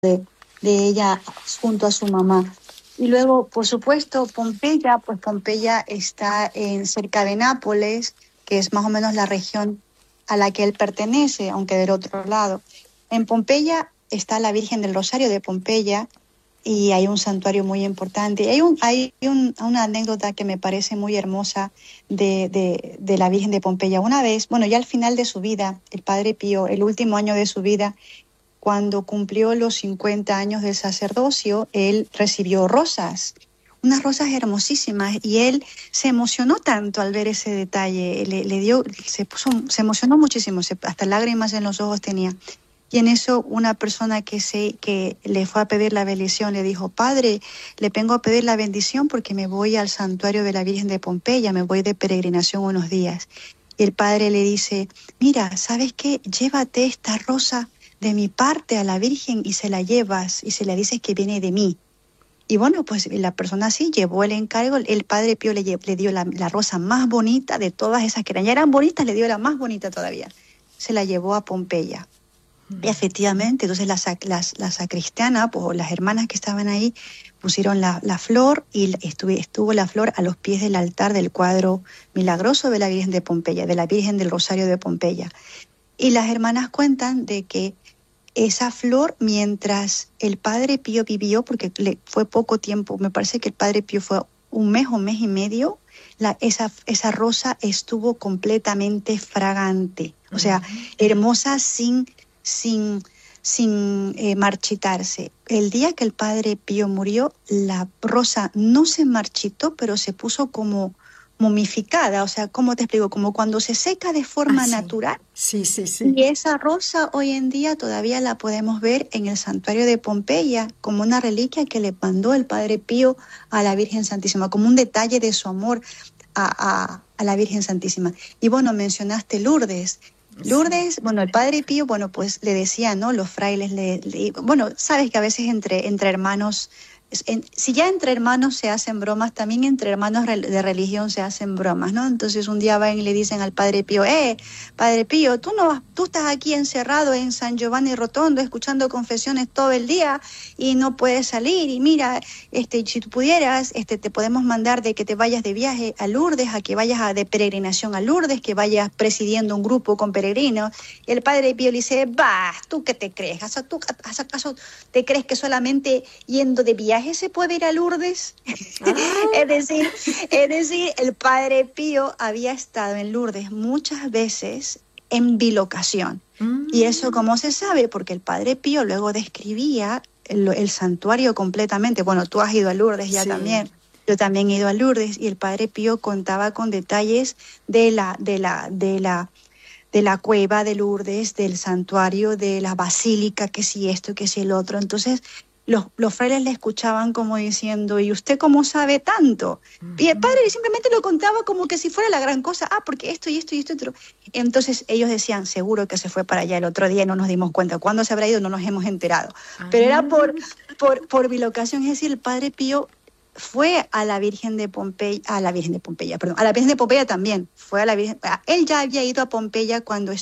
de ella junto a su mamá. Y luego, por supuesto, Pompeya, pues Pompeya está cerca de Nápoles, que es más o menos la región a la que él pertenece, aunque del otro lado. En Pompeya está la Virgen del Rosario de Pompeya y hay un santuario muy importante. Una anécdota que me parece muy hermosa de la Virgen de Pompeya. Una vez, bueno, ya al final de su vida, el Padre Pío, el último año de su vida, cuando cumplió los 50 años del sacerdocio, él recibió rosas, unas rosas hermosísimas, y él se emocionó tanto al ver ese detalle, se emocionó muchísimo, hasta lágrimas en los ojos tenía. Y en eso una persona que le fue a pedir la bendición le dijo: Padre, le vengo a pedir la bendición porque me voy al santuario de la Virgen de Pompeya, me voy de peregrinación unos días. Y el padre le dice: mira, ¿sabes qué? Llévate esta rosa de mi parte a la Virgen y se la llevas y se le dices que viene de mí. Y bueno, pues la persona así llevó el encargo. El Padre Pío le dio la rosa más bonita de todas esas que ya eran bonitas, le dio la más bonita todavía. Se la llevó a Pompeya. Y efectivamente, entonces la sacristiana, pues, las hermanas que estaban ahí, pusieron la flor y estuvo la flor a los pies del altar del cuadro milagroso de la Virgen de Pompeya, de la Virgen del Rosario de Pompeya. Y las hermanas cuentan de que esa flor, mientras el Padre Pío vivió, porque fue poco tiempo, me parece que el Padre Pío fue un mes y medio, esa rosa estuvo completamente fragante, o sea, hermosa sin marchitarse. El día que el Padre Pío murió, la rosa no se marchitó, pero se puso como momificada, o sea, ¿cómo te explico? Como cuando se seca de forma natural. Sí. Y esa rosa hoy en día todavía la podemos ver en el santuario de Pompeya como una reliquia que le mandó el Padre Pío a la Virgen Santísima, como un detalle de su amor a la Virgen Santísima. Y bueno, mencionaste Lourdes. Lourdes, bueno, el Padre Pío, bueno, pues le decía, ¿no? Los frailes, bueno, sabes que a veces entre hermanos, si ya entre hermanos se hacen bromas, también entre hermanos de religión se hacen bromas, ¿no? Entonces un día van y le dicen al Padre Pío: Padre Pío, tú estás aquí encerrado en San Giovanni Rotondo escuchando confesiones todo el día y no puedes salir, y mira, si tú pudieras, te podemos mandar de que te vayas de viaje a Lourdes, a que vayas de peregrinación a Lourdes, que vayas presidiendo un grupo con peregrinos. Y el Padre Pío le dice: bah, ¿tú qué te crees? ¿Acaso te crees que solamente yendo de viaje se puede ir a Lourdes? Es decir, el Padre Pío había estado en Lourdes muchas veces en bilocación. Y eso, ¿cómo se sabe? Porque el Padre Pío luego describía el santuario completamente. Bueno, tú has ido a Lourdes ya también. Yo también he ido a Lourdes, y el Padre Pío contaba con detalles de la cueva de Lourdes, del santuario, de la basílica, que si esto, que si el otro. Entonces los frailes le escuchaban como diciendo: ¿y usted cómo sabe tanto? Y el padre simplemente lo contaba como que si fuera la gran cosa. Porque esto y esto y esto y otro. Entonces ellos decían: seguro que se fue para allá el otro día y no nos dimos cuenta. ¿Cuándo se habrá ido? No nos hemos enterado. Pero era por bilocación. Es decir, el Padre Pío fue a la Virgen de Pompeya, a la Virgen de Pompeya también. Fue a la Virgen. Él ya había ido a Pompeya cuando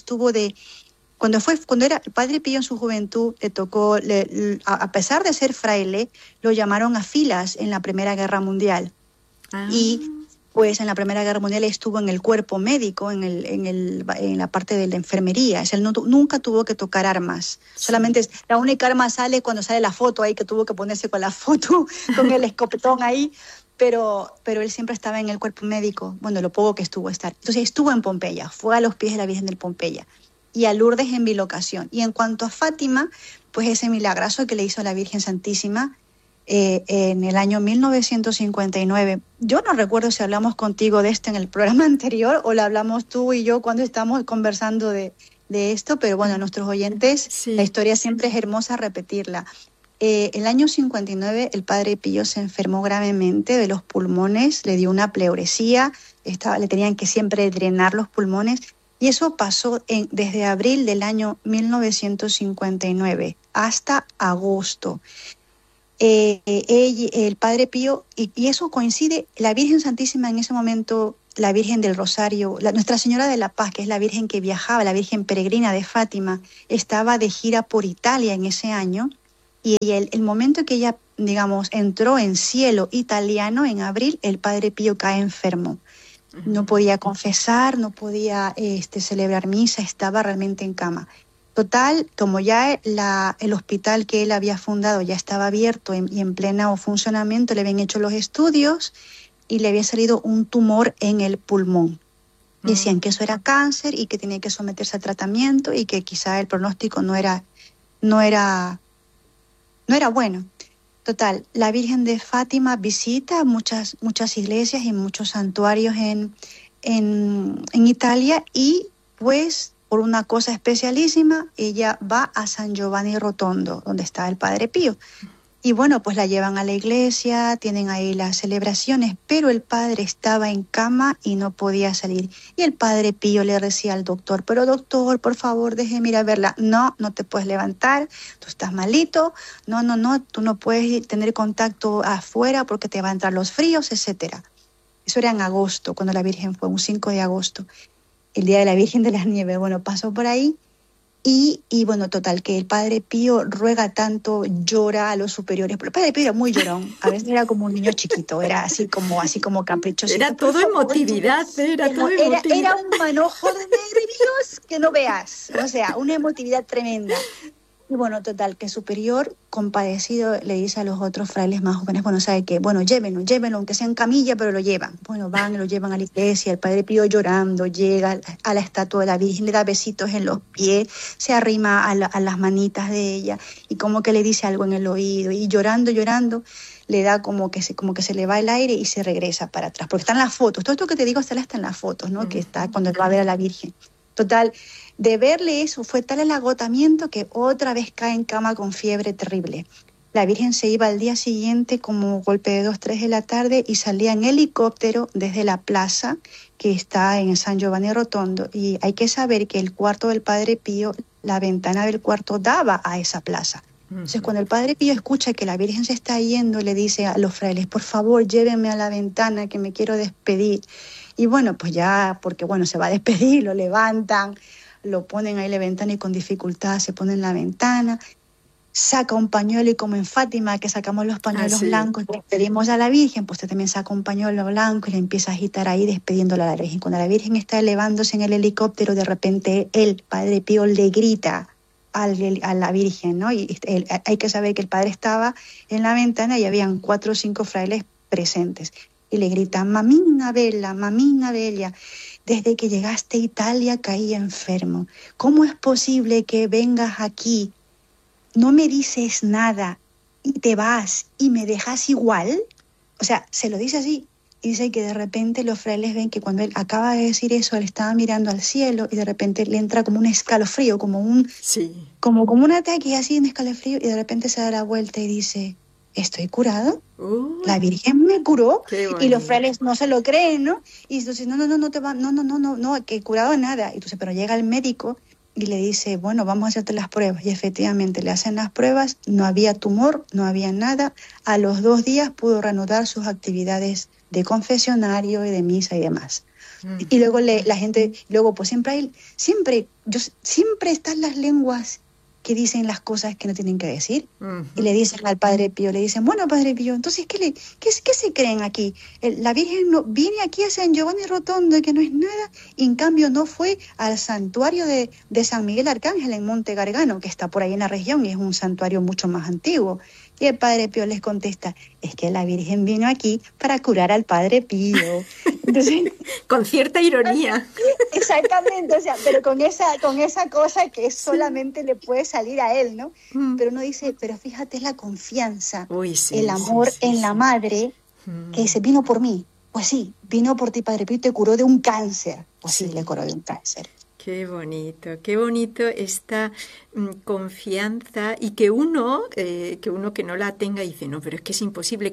era el Padre Pío en su juventud. Le tocó, a pesar de ser fraile, lo llamaron a filas en la Primera Guerra Mundial. Y pues en la Primera Guerra Mundial estuvo en el cuerpo médico, en la parte de la enfermería. Él nunca tuvo que tocar armas. Solamente la única arma sale cuando sale la foto ahí, que tuvo que ponerse con la foto, con el escopetón ahí. Pero él siempre estaba en el cuerpo médico, bueno, lo poco que estuvo estar. Entonces estuvo en Pompeya, fue a los pies de la Virgen del Pompeya, y a Lourdes en bilocación. Y en cuanto a Fátima, pues ese milagrazo que le hizo la Virgen Santísima en el año 1959. Yo no recuerdo si hablamos contigo de esto en el programa anterior o lo hablamos tú y yo cuando estamos conversando de esto, pero bueno, a nuestros oyentes, la historia siempre es hermosa repetirla. El año 59 el Padre Pío se enfermó gravemente de los pulmones, le dio una pleuresía, le tenían que siempre drenar los pulmones. Y eso pasó desde abril del año 1959 hasta agosto. El Padre Pío, y eso coincide, la Virgen Santísima en ese momento, la Virgen del Rosario, Nuestra Señora de la Paz, que es la Virgen que viajaba, la Virgen peregrina de Fátima, estaba de gira por Italia en ese año, Y el momento que ella, digamos, entró en cielo italiano en abril, el Padre Pío cae enfermo. No podía confesar, no podía celebrar misa, estaba realmente en cama. Total, como ya el hospital que él había fundado ya estaba abierto y en pleno funcionamiento, le habían hecho los estudios y le había salido un tumor en el pulmón. Decían que eso era cáncer y que tenía que someterse a tratamiento y que quizá el pronóstico no era bueno. Total, la Virgen de Fátima visita muchas iglesias y muchos santuarios en Italia, y pues por una cosa especialísima ella va a San Giovanni Rotondo, donde está el Padre Pío. Y bueno, pues la llevan a la iglesia, tienen ahí las celebraciones, pero el padre estaba en cama y no podía salir. Y el Padre Pío le decía al doctor, pero doctor, por favor, déjeme ir a verla. No, no te puedes levantar, tú estás malito, no, tú no puedes tener contacto afuera porque te va a entrar los fríos, etcétera. Eso era en agosto, cuando la Virgen fue, un 5 de agosto, el día de la Virgen de las Nieves. Bueno, pasó por ahí. Y bueno, total, que el Padre Pío ruega tanto, llora a los superiores, pero el Padre Pío era muy llorón, a veces era como un niño chiquito, era así como caprichosito. Era todo emotividad, era todo emotividad. Era un manojo de nervios que no veas, o sea, una emotividad tremenda. Y bueno, total, que el superior, compadecido, le dice a los otros frailes más jóvenes, bueno, ¿sabe qué? Bueno, llévenlo, aunque sea en camilla, pero lo llevan. Bueno, van y lo llevan a la iglesia, el Padre Pío llorando, llega a la estatua de la Virgen, le da besitos en los pies, se arrima a las manitas de ella y como que le dice algo en el oído, y llorando, le da como que se le va el aire y se regresa para atrás, porque están las fotos, todo esto que te digo está en las fotos, ¿no? Que está cuando va a ver a la Virgen. Total, de verle eso, fue tal el agotamiento que otra vez cae en cama con fiebre terrible. La Virgen se iba al día siguiente como golpe de 2, 3 de la tarde y salía en helicóptero desde la plaza que está en San Giovanni Rotondo. Y hay que saber que el cuarto del Padre Pío, la ventana del cuarto daba a esa plaza. Entonces, cuando el Padre Pío escucha que la Virgen se está yendo, le dice a los frailes, por favor, llévenme a la ventana que me quiero despedir. Y bueno, pues ya, porque bueno, se va a despedir, lo levantan, lo ponen ahí en la ventana y con dificultad se pone en la ventana, saca un pañuelo y como en Fátima que sacamos los pañuelos blancos y despedimos a la Virgen, pues usted también saca un pañuelo blanco y le empieza a agitar ahí despidiéndola a la Virgen. Cuando la Virgen está elevándose en el helicóptero, de repente el Padre Pío le grita a la Virgen, ¿no? Y hay que saber que el padre estaba en la ventana y habían 4 o 5 frailes presentes. Y le gritan, mamina bella, desde que llegaste a Italia caí enfermo. ¿Cómo es posible que vengas aquí, no me dices nada y te vas y me dejas igual? O sea, se lo dice así. Y dice que de repente los frailes ven que cuando él acaba de decir eso, él estaba mirando al cielo y de repente le entra como un escalofrío, como un ataque, así un escalofrío, y de repente se da la vuelta y dice, ¿estoy curado? La Virgen me curó. Y los frailes no se lo creen, ¿no? Y entonces, no, que curado nada. Y entonces, pero llega el médico y le dice, bueno, vamos a hacerte las pruebas. Y efectivamente le hacen las pruebas, no había tumor, no había nada. A los 2 días pudo reanudar sus actividades de confesionario y de misa y demás. Y luego la gente, pues siempre están las lenguas que dicen las cosas que no tienen que decir. Y le dicen al Padre Pío, le dicen, bueno, Padre Pío, entonces, ¿qué se creen aquí? La Virgen no, viene aquí a San Giovanni Rotondo, que no es nada, y en cambio no fue al santuario de San Miguel Arcángel en Monte Gargano, que está por ahí en la región, y es un santuario mucho más antiguo. Y el Padre Pío les contesta, es que la Virgen vino aquí para curar al Padre Pío. Entonces, con cierta ironía. Exactamente, o sea, pero con esa cosa que solamente le puede salir a él, ¿no? Pero uno dice, pero fíjate, es la confianza, el amor en la madre, que dice, vino por mí. Pues sí, vino por ti, Padre Pío, y te curó de un cáncer. Pues sí, le curó de un cáncer. Qué bonito esta confianza, y que uno que no la tenga dice, no, pero es que es imposible. ¿Cómo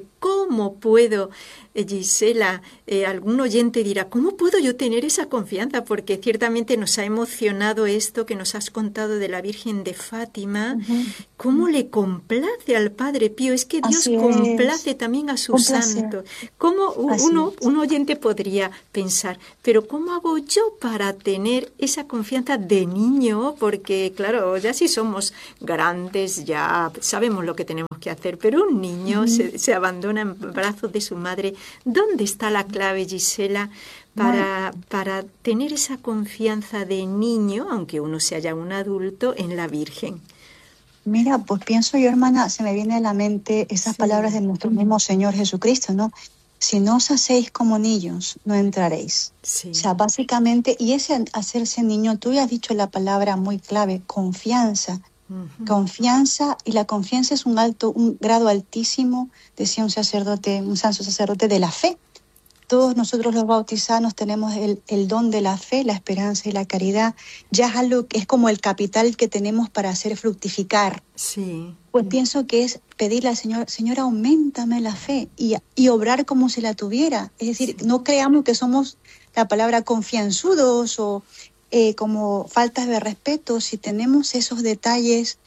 ¿cómo puedo, Gisela, algún oyente dirá, ¿cómo puedo yo tener esa confianza? Porque ciertamente nos ha emocionado esto que nos has contado de la Virgen de Fátima, cómo le complace al Padre Pío, es que Dios Así complace es, también a sus un placer. santos. ¿Cómo Así es. un oyente podría pensar, pero cómo hago yo para tener esa confianza de niño? Porque claro, ya si somos grandes, ya sabemos lo que tenemos que hacer, pero un niño Ujú. se abandona en brazos de su madre. ¿Dónde está la clave, Gisela, Bueno, para tener esa confianza de niño, aunque uno sea ya un adulto, en la Virgen? mira, pues pienso yo, hermana, se me viene a la mente esas palabras Sí, de nuestro mismo Señor Jesucristo, ¿no? Si no os hacéis como niños, no entraréis. O sí. sea, básicamente, y ese hacerse niño, tú ya has dicho la palabra muy clave, confianza. Ujú. Confianza, y la confianza es un grado altísimo, decía un santo sacerdote de la fe. Todos nosotros los bautizanos tenemos el don de la fe, la esperanza y la caridad. Ya es algo que es como el capital que tenemos para hacer fructificar. Sí, Pues pienso que es pedirle al Señor, Señor, auméntame la fe y obrar como si la tuviera. Es decir, sí, no creamos que somos la palabra confianzudos o como faltas de respeto. Si tenemos esos detalles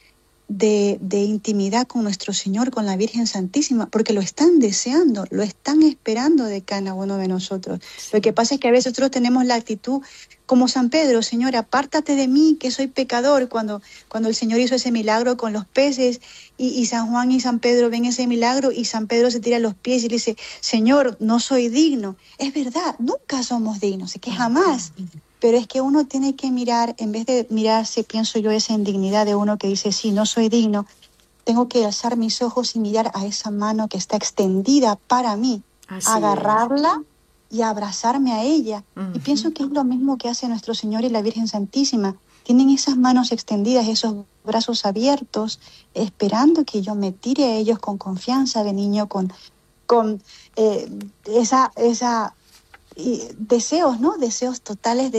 de intimidad con nuestro Señor, con la Virgen Santísima, porque lo están deseando, lo están esperando de cada uno de nosotros. Lo que sí, pasa es que a veces nosotros tenemos la actitud como San Pedro, Señor, apártate de mí, que soy pecador, cuando el Señor hizo ese milagro con los peces y San Juan y San Pedro ven ese milagro y San Pedro se tira a los pies y le dice, Señor, no soy digno. Es verdad, nunca somos dignos, es que jamás. Pero es que uno tiene que mirar, en vez de mirarse, pienso yo, esa indignidad de uno que dice, sí, no soy digno, tengo que alzar mis ojos y mirar a esa mano que está extendida para mí, así es. agarrarla y abrazarme a ella. Y Ujú. pienso que es lo mismo que hace nuestro Señor y la Virgen Santísima. Tienen esas manos extendidas, esos brazos abiertos, esperando que yo me tire a ellos con confianza de niño, con esa deseos, ¿no? Deseos totales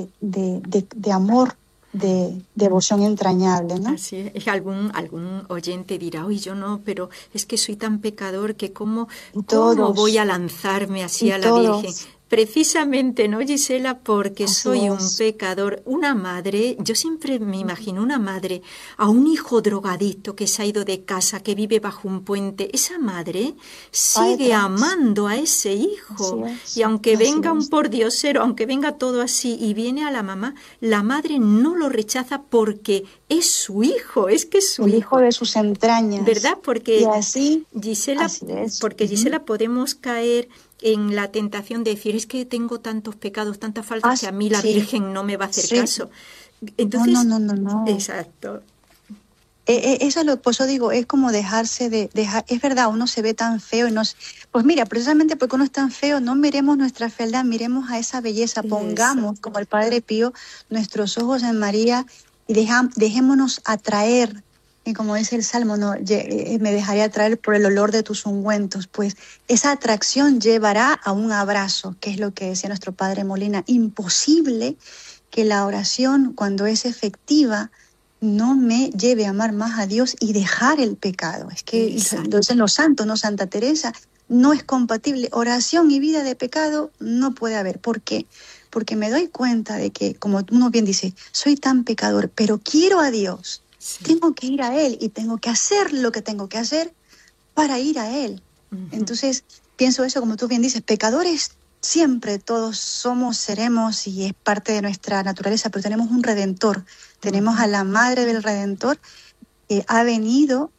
de amor, de devoción entrañable, ¿no? Así es. Algún oyente dirá, oye, yo no, pero es que soy tan pecador que Y cómo voy todos, a lanzarme así y a la Virgen. todos, Precisamente, ¿no, Gisela? Porque así soy un es. pecador. Una madre, yo siempre me imagino una madre a un hijo drogadicto que se ha ido de casa, que vive bajo un puente. Esa madre Va sigue detrás, amando a ese así hijo. Y es, aunque así venga un es. pordiosero, aunque venga todo así y viene a la madre no lo rechaza porque es su hijo, es que es su El hijo hijo. de sus entrañas. ¿Verdad? Y así, Gisela, así es. porque Gisela podemos caer en la tentación de decir, es que tengo tantos pecados, tantas faltas que a mí la Sí, Virgen no me va a hacer sí. caso. No, no, Entonces, no, no, no. exacto. Eso es lo, pues yo digo, es como dejarse de dejar, es verdad, uno se ve tan feo y pues mira, precisamente porque uno es tan feo, no miremos nuestra fealdad, miremos a esa belleza, Eso. pongamos como el Padre Pío nuestros ojos en María y dejémonos atraer, y como dice el Salmo, no, me dejaré atraer por el olor de tus ungüentos, pues esa atracción llevará a un abrazo, que es lo que decía nuestro Padre Molina, imposible que la oración cuando es efectiva no me lleve a amar más a Dios y dejar el pecado. Es que lo Exacto. dicen los santos, ¿no? Santa Teresa, no es compatible. Oración y vida de pecado no puede haber. ¿Por qué? Porque me doy cuenta de que, como uno bien dice, soy tan pecador, pero quiero a Dios. Sí. Tengo que ir a Él y tengo que hacer lo que tengo que hacer para ir a Él. Ujú. Entonces, pienso eso, como tú bien dices, pecadores siempre todos somos, seremos y es parte de nuestra naturaleza, pero tenemos un Redentor, tenemos a Ujú. la Madre del Redentor que ha venido,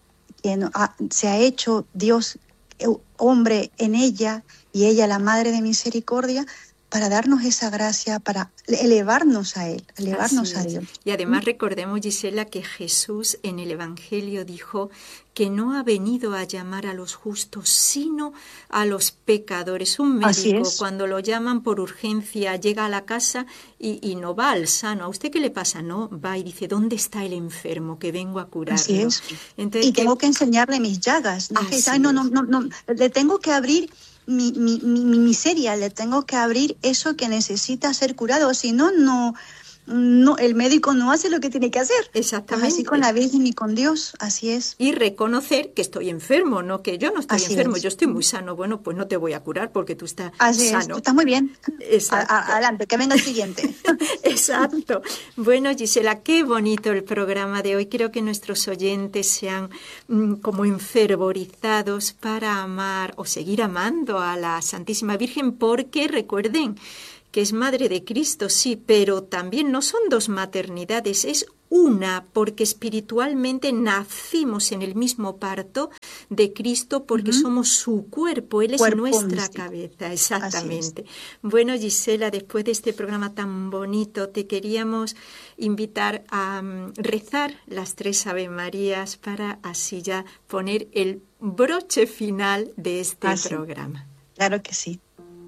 se ha hecho Dios hombre en ella y ella la Madre de Misericordia para darnos esa gracia, para elevarnos a Él, elevarnos Así a es. Dios. Y además recordemos, Gisela, que Jesús en el Evangelio dijo que no ha venido a llamar a los justos, sino a los pecadores. Un Así médico, es, cuando lo llaman por urgencia, llega a la casa y no va al sano. ¿A usted qué le pasa? No, va y dice, ¿dónde está el enfermo? Que vengo a así curarlo. es. Entonces, Y que tengo que enseñarle mis llagas, no es que dice, ay, así no, no, es. no, no, le tengo que abrir mi miseria, le tengo que abrir eso que necesita ser curado, si no, no, no, el médico no hace lo que tiene que hacer. Exactamente. Pues así con la Virgen y con Dios, así es. Y reconocer que estoy enfermo, no que yo no estoy Así enfermo, es. yo estoy muy sano. Bueno, pues no te voy a curar porque tú estás Así sano. es, tú estás muy bien. Exacto. Adelante, que venga el siguiente. Exacto. Bueno, Gisela, qué bonito el programa de hoy. Creo que nuestros oyentes sean como enfervorizados para amar o seguir amando a la Santísima Virgen, porque recuerden que es Madre de Cristo, sí, pero también no son dos maternidades, es una, porque espiritualmente nacimos en el mismo parto de Cristo, porque somos su cuerpo, Él es nuestra místico. Cabeza, exactamente. Bueno, Gisela, después de este programa tan bonito, te queríamos invitar a rezar las 3 Ave Marías para así ya poner el broche final de este programa. Claro que sí.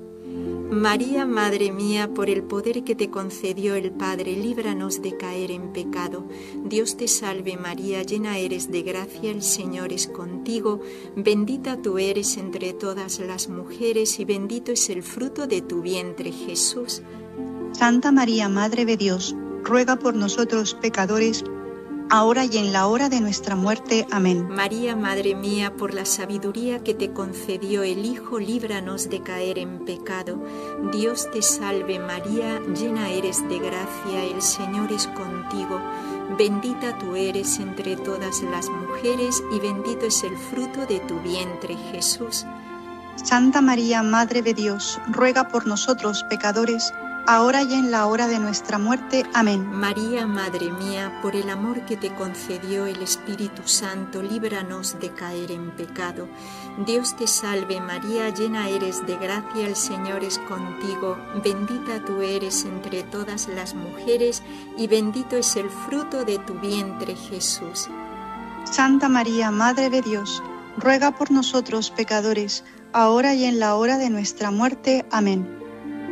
María, Madre mía, por el poder que te concedió el Padre, líbranos de caer en pecado. Dios te salve María, llena eres de gracia, el Señor es contigo. Bendita tú eres entre todas las mujeres y bendito es el fruto de tu vientre, Jesús. Santa María, Madre de Dios, ruega por nosotros pecadores, ahora y en la hora de nuestra muerte. Amén. María, Madre mía, por la sabiduría que te concedió el Hijo, líbranos de caer en pecado. Dios te salve María, llena eres de gracia, el Señor es contigo. Bendita tú eres entre todas las mujeres y bendito es el fruto de tu vientre, Jesús. Santa María, Madre de Dios, ruega por nosotros pecadores, ahora y en la hora de nuestra muerte. Amén. María, Madre mía, por el amor que te concedió el Espíritu Santo, líbranos de caer en pecado. Dios te salve María, llena eres de gracia, el Señor es contigo. Bendita tú eres entre todas las mujeres y bendito es el fruto de tu vientre, Jesús. Santa María, Madre de Dios, ruega por nosotros pecadores, ahora y en la hora de nuestra muerte. Amén.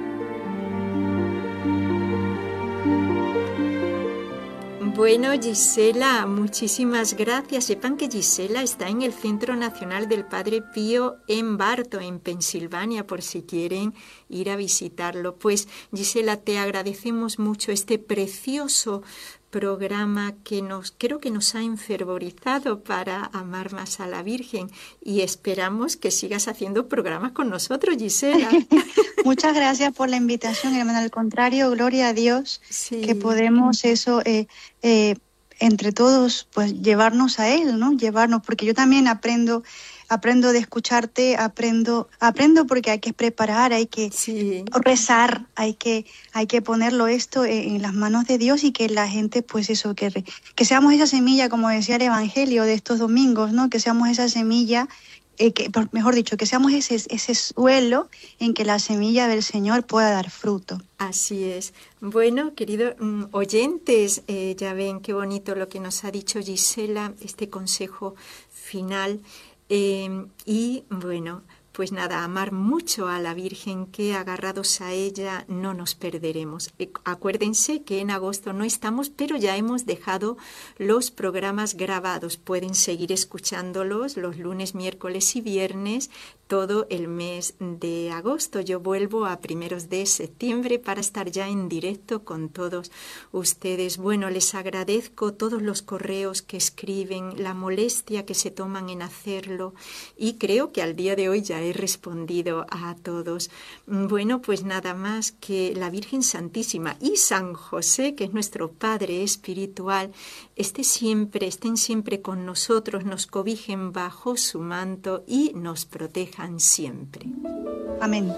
Bueno, Gisela, muchísimas gracias. Sepan que Gisela está en el Centro Nacional del Padre Pío en Bartow, en Pensilvania, por si quieren ir a visitarlo. Pues, Gisela, te agradecemos mucho este precioso programa que creo que nos ha enfervorizado para amar más a la Virgen y esperamos que sigas haciendo programas con nosotros, Gisela. Muchas gracias por la invitación, hermana. Al contrario, gloria a Dios, sí, que podemos eso entre todos, pues llevarnos a Él, ¿no? Llevarnos, porque yo también aprendo de escucharte, aprendo porque hay que preparar, hay que rezar, hay que ponerlo esto en las manos de Dios y que la gente, pues eso, que seamos esa semilla, como decía el Evangelio de estos domingos, ¿no? Que seamos esa semilla, mejor dicho, que seamos ese suelo en que la semilla del Señor pueda dar fruto. Así es. Bueno, queridos oyentes, ya ven qué bonito lo que nos ha dicho Gisela, este consejo final. Y bueno, pues nada, amar mucho a la Virgen, que agarrados a ella no nos perderemos. Acuérdense que en agosto no estamos, pero ya hemos dejado los programas grabados. Pueden seguir escuchándolos los lunes, miércoles y viernes todo el mes de agosto. Yo vuelvo a primeros de septiembre para estar ya en directo con todos ustedes. Bueno, les agradezco todos los correos que escriben, la molestia que se toman en hacerlo y creo que al día de hoy ya he respondido a todos. Bueno, pues nada más, que la Virgen Santísima y San José, que es nuestro Padre espiritual, estén siempre con nosotros, nos cobijen bajo su manto y nos protejan siempre. Amén.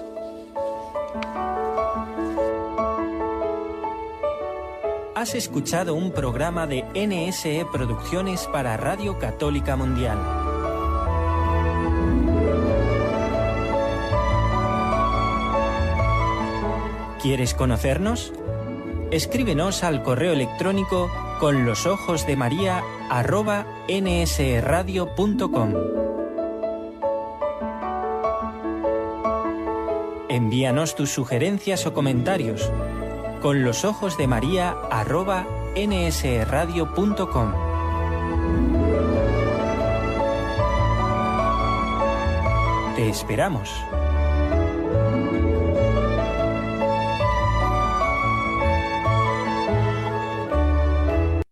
Has escuchado un programa de NSE Producciones para Radio Católica Mundial. ¿Quieres conocernos? Escríbenos al correo electrónico conlosojosdemaria@nsradio.com. Envíanos tus sugerencias o comentarios conlosojosdemaria@nsradio.com. Te esperamos.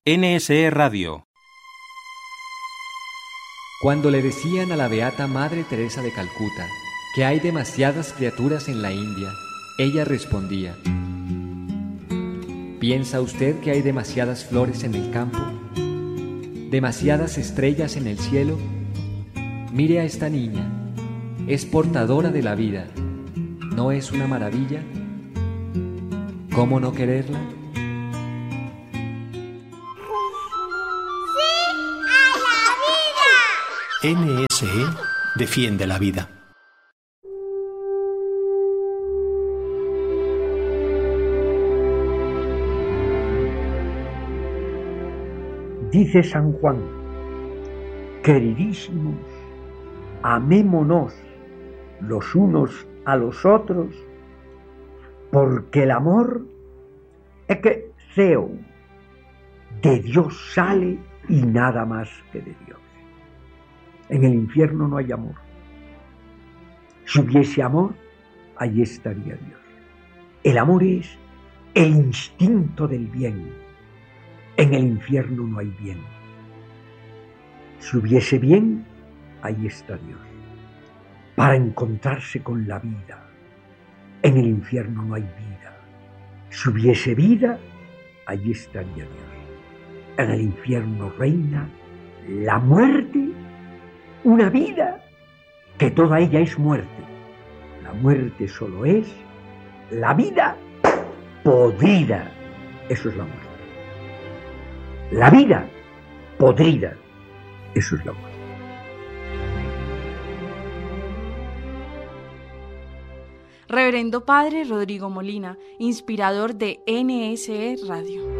NSE Radio. Cuando le decían a la beata Madre Teresa de Calcuta que hay demasiadas criaturas en la India, ella respondía: ¿piensa usted que hay demasiadas flores en el campo? ¿Demasiadas estrellas en el cielo? Mire a esta niña, es portadora de la vida. ¿No es una maravilla? ¿Cómo no quererla? NSE defiende la vida. Dice San Juan: queridísimos, amémonos los unos a los otros, porque el amor es que de Dios sale y nada más que de Dios. En el infierno no hay amor. Si hubiese amor, allí estaría Dios. El amor es el instinto del bien. En el infierno no hay bien. Si hubiese bien, allí está Dios, para encontrarse con la vida. En el infierno no hay vida. Si hubiese vida, allí estaría Dios. En el infierno reina la muerte, una vida que toda ella es muerte. La muerte solo es la vida podrida. Eso es la muerte. La vida podrida. Eso es la muerte. Reverendo Padre Rodrigo Molina, inspirador de NSE Radio.